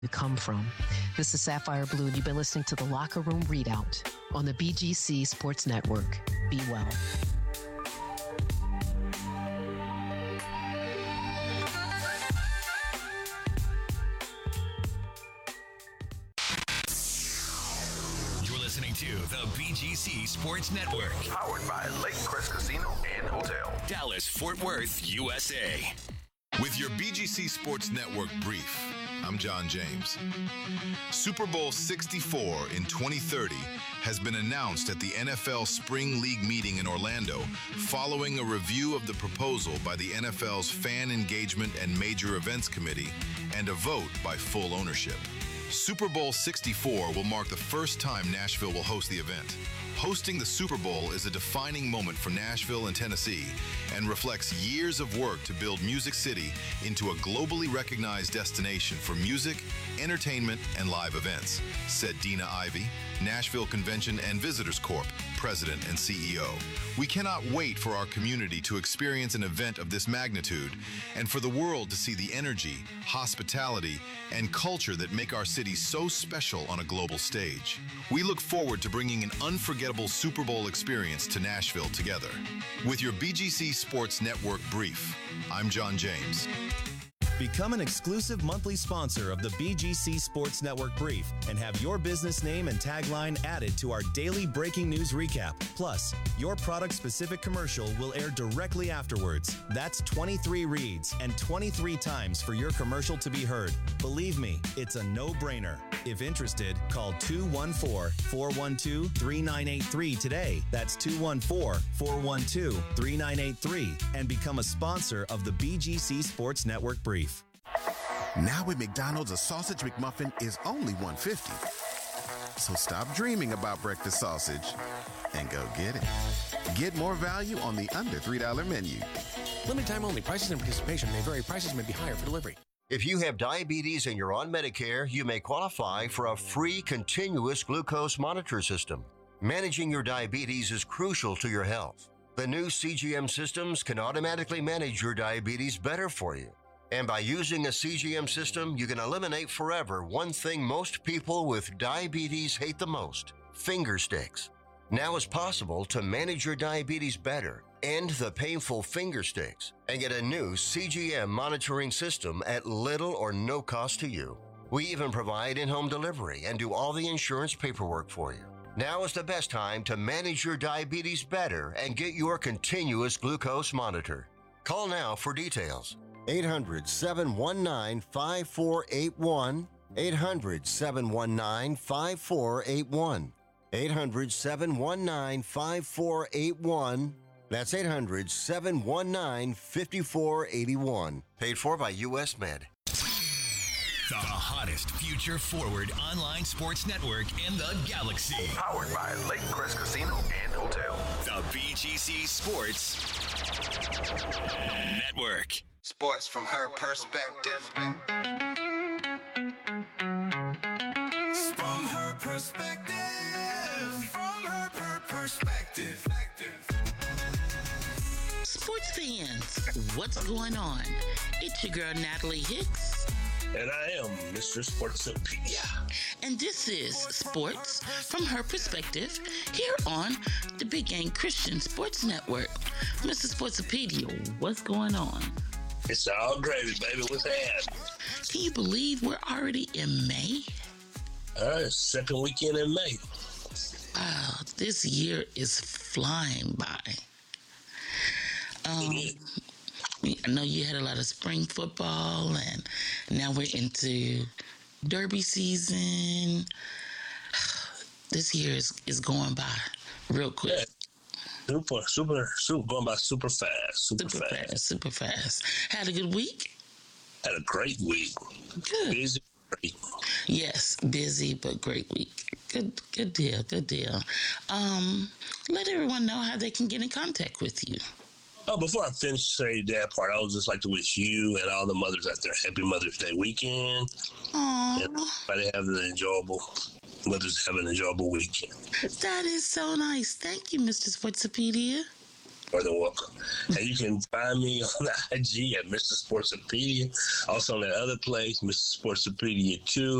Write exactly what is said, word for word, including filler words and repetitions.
you come from. This is Sapphire Blue, and you've been listening to the Locker Room Readout on the B G C Sports Network. Be well. You're listening to the B G C Sports Network. Powered by Lake Crest Casino and Hotel. Dallas, Fort Worth, U S A. With your B G C Sports Network brief, I'm John James. Super Bowl sixty-four in twenty thirty has been announced at the N F L Spring League meeting in Orlando following a review of the proposal by the N F L's Fan Engagement and Major Events Committee and a vote by full ownership. Super Bowl sixty-four will mark the first time Nashville will host the event. Hosting the Super Bowl is a defining moment for Nashville and Tennessee and reflects years of work to build Music City into a globally recognized destination for music, entertainment, and live events, said Dina Ivey, Nashville Convention and Visitors Corp President and C E O. We cannot wait for our community to experience an event of this magnitude and for the world to see the energy, hospitality, and culture that make our city so special on a global stage. We look forward to bringing an unforgettable Super Bowl experience to Nashville together. With your B G C Sports Network brief, I'm John James. Become an exclusive monthly sponsor of the B G C Sports Network Brief and have your business name and tagline added to our daily breaking news recap. Plus, your product-specific commercial will air directly afterwards. That's twenty-three reads and twenty-three times for your commercial to be heard. Believe me, it's a no-brainer. If interested, call two one four, four one two, three nine eight three today. That's two one four, four one two, three nine eight three and become a sponsor of the B G C Sports Network Brief. Now at McDonald's, a sausage McMuffin is only one fifty. So stop dreaming about breakfast sausage and go get it. Get more value on the under three dollar menu. Limited time only. Prices and participation may vary. Prices may be higher for delivery. If you have diabetes and you're on Medicare, you may qualify for a free continuous glucose monitor system. Managing your diabetes is crucial to your health. The new C G M systems can automatically manage your diabetes better for you. And by using a C G M system, you can eliminate forever one thing most people with diabetes hate the most: finger sticks. Now it's possible to manage your diabetes better, end the painful finger sticks, and get a new C G M monitoring system at little or no cost to you. We even provide in-home delivery and do all the insurance paperwork for you. Now is the best time to manage your diabetes better and get your continuous glucose monitor. Call now for details. eight hundred, seven one nine, five four eight one. eight hundred, seven one nine, five four eight one. eight hundred, seven one nine, five four eight one. That's eight hundred, seven one nine, five four eight one. Paid for by U S Med. The hottest future-forward online sports network in the galaxy. Powered by Lake Crest Casino and Hotel. The B G C Sports Network. Sports from her perspective. From her perspective. From her per- perspective. Sports fans, what's going on? It's your girl Natalie Hicks. And I am Mister Sportsopedia. And this is Sports from Her Perspective here on the Big Game Christian Sports Network. Mister Sportsopedia, what's going on? It's all gravy, baby. What's happening? Can you believe we're already in May? Uh, it's second weekend in May. Wow, this year is flying by. Um, I know you had a lot of spring football, and now we're into derby season. This year is, is going by real quick. Yeah. Super, super, super, going by super fast. Super, super fast. fast. Super fast. Had a good week? Had a great week. Good. Busy. Great. Yes, busy, but great week. Good, good deal, good deal. Um, let everyone know how they can get in contact with you. Oh, before I finish saying that part, I would just like to wish you and all the mothers out there happy Mother's Day weekend. Aww. And everybody have an enjoyable, mothers have an enjoyable weekend. That is so nice. Thank you, Mister Sportsopedia. more than welcome. And you can find me on the I G at Mister Sportsopedia. Also on that other place, Mister Sportsopedia two.